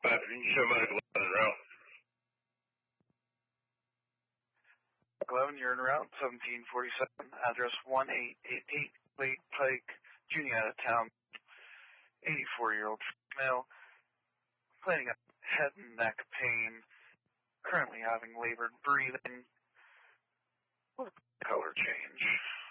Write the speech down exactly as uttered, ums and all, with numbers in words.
But you show my eleven route. eleven, you're en route, seventeen forty-seven, address one eight eight eight Lake Pike, Juniata Town, eighty-four-year-old female, complaining of head and neck pain, currently having labored breathing, with color change.